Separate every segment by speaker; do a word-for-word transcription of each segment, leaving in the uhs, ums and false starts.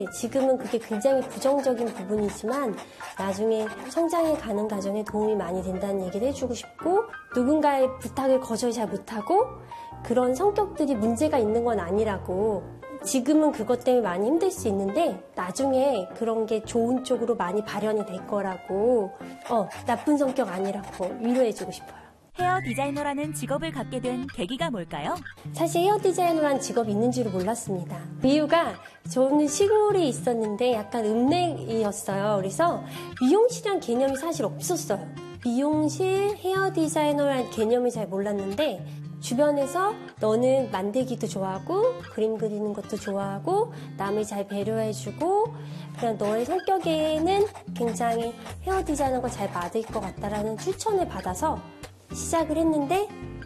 Speaker 1: 지금은 그게 굉장히 부정적인 부분이지만 나중에 성장해 가는 과정에 도움이 많이 된다는 얘기를 해주고 싶고, 누군가의 부탁을 거절 잘 못하고 그런 성격들이 문제가 있는 건 아니라고, 지금은 그것 때문에 많이 힘들 수 있는데 나중에 그런 게 좋은 쪽으로 많이 발현이 될 거라고, 어, 나쁜 성격 아니라고 위로해주고 싶어요.
Speaker 2: 헤어 디자이너라는 직업을 갖게 된 계기가 뭘까요?
Speaker 1: 사실 헤어 디자이너라는 직업이 있는 줄을 몰랐습니다. 이유가 저는 시골에 있었는데 약간 읍내이었어요. 그래서 미용실이란 개념이 사실 없었어요. 미용실, 헤어 디자이너라는 개념을 잘 몰랐는데 주변에서 너는 만들기도 좋아하고 그림 그리는 것도 좋아하고 남을 잘 배려해주고 그냥 너의 성격에는 굉장히 헤어 디자이너가 잘 맞을 것 같다라는 추천을 받아서 시작을 했는데,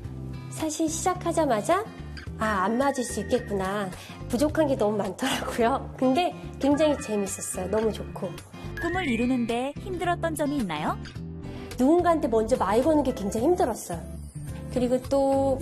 Speaker 1: 사실 시작하자마자 아, 안 맞을 수 있겠구나. 부족한 게 너무 많더라고요. 근데 굉장히 재밌었어요. 너무 좋고.
Speaker 2: 꿈을 이루는데 힘들었던 점이 있나요?
Speaker 1: 누군가한테 먼저 말 거는 게 굉장히 힘들었어요. 그리고 또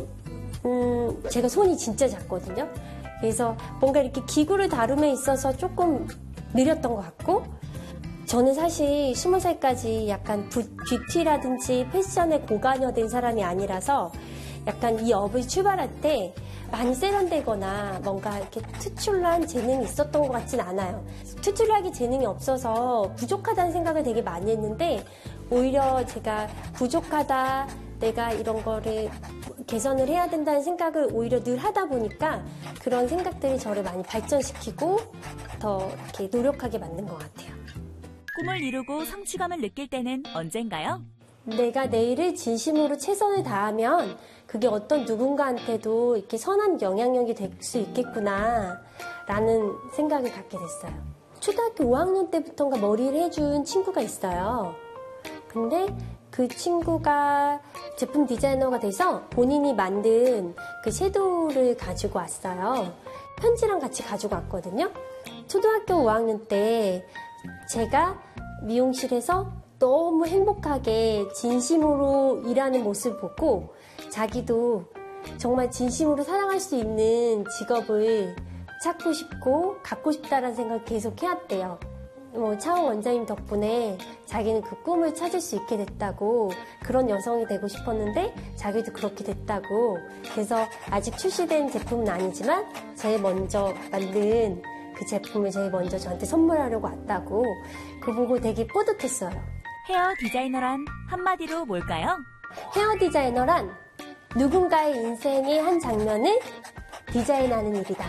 Speaker 1: 음, 제가 손이 진짜 작거든요. 그래서 뭔가 이렇게 기구를 다룸에 있어서 조금 느렸던 것 같고, 저는 사실 스무 살까지 약간 부, 뷰티라든지 패션에 고관여된 사람이 아니라서 약간 이 업을 출발할 때 많이 세련되거나 뭔가 이렇게 특출난 재능이 있었던 것 같진 않아요. 특출나게 재능이 없어서 부족하다는 생각을 되게 많이 했는데, 오히려 제가 부족하다, 내가 이런 거를 개선을 해야 된다는 생각을 오히려 늘 하다 보니까 그런 생각들이 저를 많이 발전시키고 더 이렇게 노력하게 만든 것 같아요.
Speaker 2: 꿈을 이루고 성취감을 느낄 때는 언젠가요?
Speaker 1: 내가 내 일을 진심으로 최선을 다하면 그게 어떤 누군가한테도 이렇게 선한 영향력이 될 수 있겠구나 라는 생각을 갖게 됐어요. 초등학교 오 학년 때부터인가 머리를 해준 친구가 있어요. 근데 그 친구가 제품 디자이너가 돼서 본인이 만든 그 섀도우를 가지고 왔어요. 편지랑 같이 가지고 왔거든요. 초등학교 오 학년 때 제가 미용실에서 너무 행복하게 진심으로 일하는 모습을 보고 자기도 정말 진심으로 사랑할 수 있는 직업을 찾고 싶고 갖고 싶다라는 생각을 계속 해왔대요. 뭐 차원 원장님 덕분에 자기는 그 꿈을 찾을 수 있게 됐다고, 그런 여성이 되고 싶었는데 자기도 그렇게 됐다고, 그래서 아직 출시된 제품은 아니지만 제일 먼저 만든 그 제품을 제일 먼저 저한테 선물하려고 왔다고, 그거 보고 되게 뿌듯했어요.
Speaker 2: 헤어 디자이너란 한마디로 뭘까요?
Speaker 1: 헤어 디자이너란 누군가의 인생의 한 장면을 디자인하는 일이다.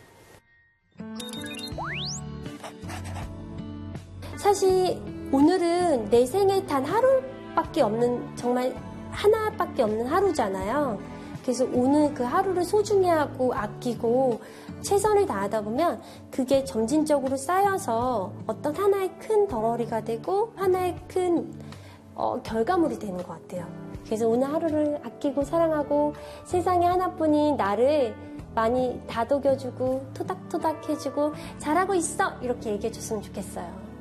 Speaker 1: 사실 오늘은 내 생에 단 하루밖에 없는, 정말 하나밖에 없는 하루잖아요. 그래서 오늘 그 하루를 소중히 하고 아끼고 최선을 다하다 보면 그게 점진적으로 쌓여서 어떤 하나의 큰 덩어리가 되고 하나의 큰 어, 결과물이 되는 것 같아요. 그래서 오늘 하루를 아끼고 사랑하고 세상에 하나뿐인 나를 많이 다독여주고 토닥토닥 해주고 잘하고 있어! 이렇게 얘기해줬으면 좋겠어요.